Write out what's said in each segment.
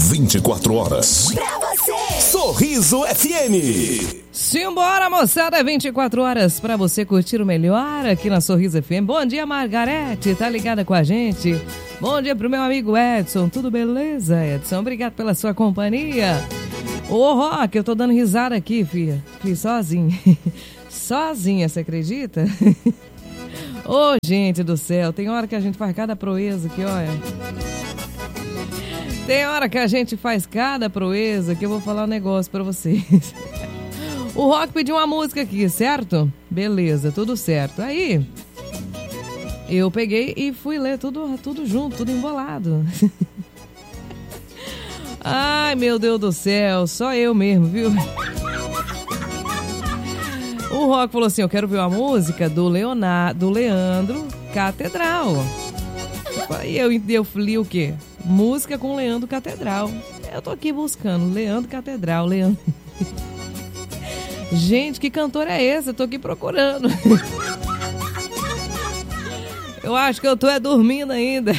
24 horas. Pra você. Sorriso FM. Simbora, moçada, 24 horas pra você curtir o melhor aqui na Sorriso FM. Bom dia, Margarete, tá ligada com a gente? Bom dia pro meu amigo Edson, tudo beleza, Edson? Obrigado pela sua companhia. Ô, Rock, eu tô dando risada aqui, filha. Fiz sozinha. Sozinha, você acredita? Ô, gente do céu, tem hora que a gente faz cada proeza aqui, olha. Tem hora que a gente faz cada proeza que eu vou falar um negócio pra vocês. O Rock pediu uma música aqui, certo? Beleza, tudo certo. Aí, eu peguei e fui ler tudo junto, tudo embolado. Ai, meu Deus do céu, só eu mesmo, viu? O Rock falou assim, eu quero ver uma música do Leandro Catedral. E eu falei o quê? Música com Leandro Catedral. Eu tô aqui buscando Leandro Catedral, Leandro... Gente, que cantor é esse? Eu tô aqui procurando. Eu acho que eu tô dormindo ainda.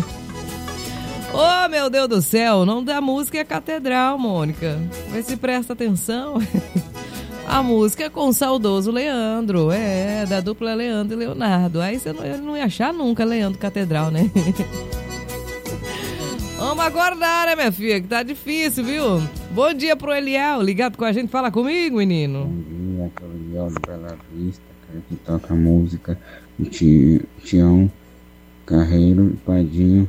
Oh, meu Deus do céu, o nome da música é Catedral, Mônica. Vê se presta atenção. A música é com o saudoso Leandro, da dupla Leandro e Leonardo. Aí você não ia achar nunca Leandro Catedral, né? Vamos aguardar, né, minha filha, que tá difícil, viu? Bom dia pro Eliel, ligado com a gente, fala comigo, menino. Bom dia, aqui é o Eliel do Bela Vista, cara, que toca música, Tião, Carreiro e Padinho.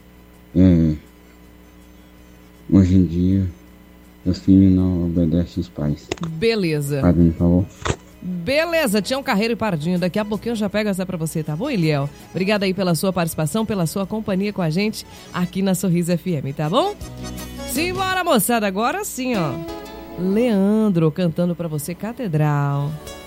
Hoje em dia, os filhos não obedecem os pais. Beleza. Padinho, por favor. Beleza, Tião, Carreiro e Pardinho. Daqui a pouquinho eu já pego essa pra você, tá bom, Eliel? Obrigada aí pela sua participação, pela sua companhia com a gente aqui na Sorriso FM, tá bom? Simbora, moçada, agora sim, ó. Leandro cantando pra você Catedral.